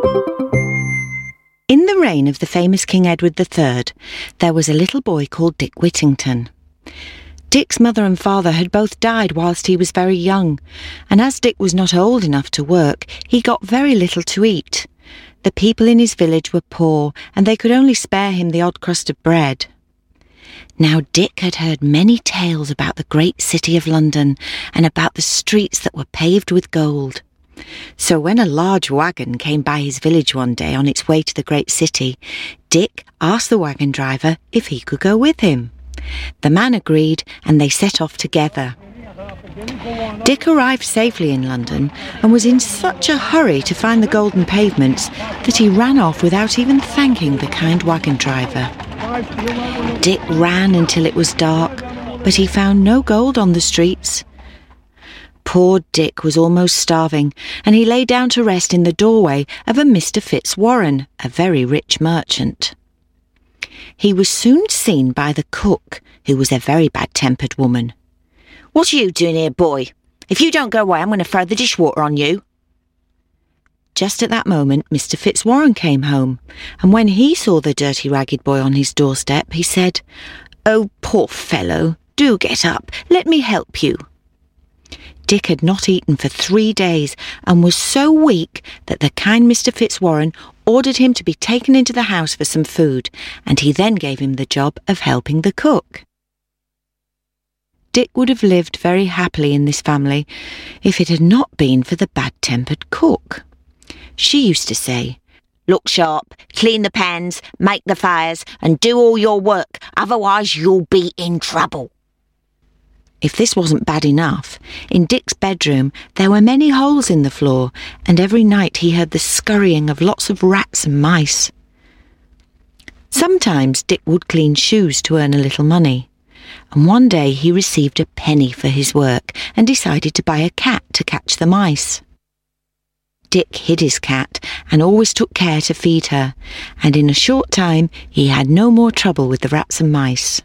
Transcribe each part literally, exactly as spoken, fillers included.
In the reign of the famous King Edward the Third, there was a little boy called Dick Whittington. Dick's mother and father had both died whilst he was very young, and as Dick was not old enough to work, he got very little to eat. The people in his village were poor, and they could only spare him the odd crust of bread. Now Dick had heard many tales about the great city of London, and about the streets that were paved with gold. So when a large wagon came by his village one day on its way to the great city, Dick asked the wagon driver if he could go with him. The man agreed, and they set off together. Dick arrived safely in London and was in such a hurry to find the golden pavements that he ran off without even thanking the kind wagon driver. Dick ran until it was dark, but he found no gold on the streets. Poor Dick was almost starving, and he lay down to rest in the doorway of a Mister Fitzwarren, a very rich merchant. He was soon seen by the cook, who was a very bad-tempered woman. "What are you doing here, boy? If you don't go away, I'm going to throw the dishwater on you." Just at that moment, Mister Fitzwarren came home, and when he saw the dirty ragged boy on his doorstep, he said, "Oh, poor fellow, do get up. Let me help you." Dick had not eaten for three days and was so weak that the kind Mister Fitzwarren ordered him to be taken into the house for some food, and he then gave him the job of helping the cook. Dick would have lived very happily in this family if it had not been for the bad-tempered cook. She used to say, "Look sharp, clean the pans, make the fires, and do all your work, otherwise you'll be in trouble." If this wasn't bad enough, in Dick's bedroom there were many holes in the floor, and every night he heard the scurrying of lots of rats and mice. Sometimes Dick would clean shoes to earn a little money, and one day he received a penny for his work and decided to buy a cat to catch the mice. Dick hid his cat and always took care to feed her, and in a short time he had no more trouble with the rats and mice.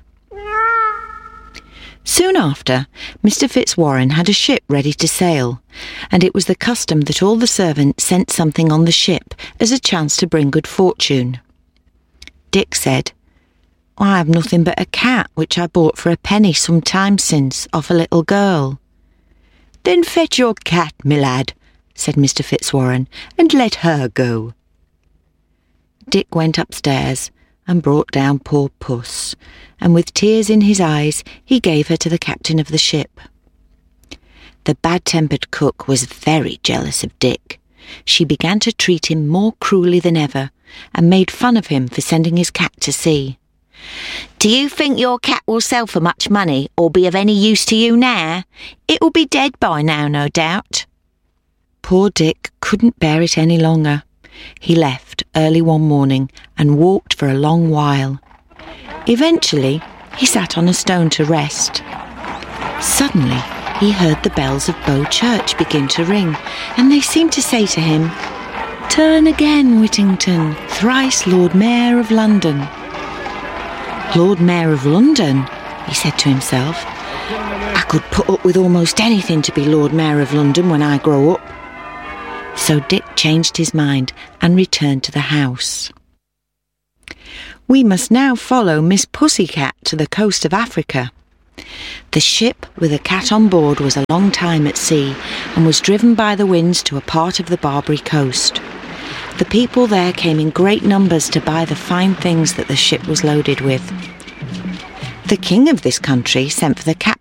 Soon after, Mister Fitzwarren had a ship ready to sail, and it was the custom that all the servants sent something on the ship as a chance to bring good fortune. Dick said, "I have nothing but a cat which I bought for a penny some time since off a little girl." "Then fetch your cat, my lad," said Mister Fitzwarren, "and let her go." Dick went upstairs and brought down poor Puss, and with tears in his eyes he gave her to the captain of the ship. The bad-tempered cook was very jealous of Dick. She began to treat him more cruelly than ever, and made fun of him for sending his cat to sea. "Do you think your cat will sell for much money or be of any use to you now? It will be dead by now, no doubt." Poor Dick couldn't bear it any longer. He left early one morning and walked for a long while. Eventually, he sat on a stone to rest. Suddenly, he heard the bells of Bow Church begin to ring, and they seemed to say to him, "Turn again, Whittington, thrice Lord Mayor of London." "Lord Mayor of London," he said to himself. "I could put up with almost anything to be Lord Mayor of London when I grow up." So Dick changed his mind and returned to the house. We must now follow Miss Pussycat to the coast of Africa. The ship with a cat on board was a long time at sea and was driven by the winds to a part of the Barbary coast. The people there came in great numbers to buy the fine things that the ship was loaded with. The king of this country sent for the captain